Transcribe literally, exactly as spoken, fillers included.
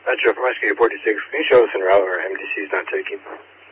Metro from S K forty-six, can you show us en route where M D C is not taking?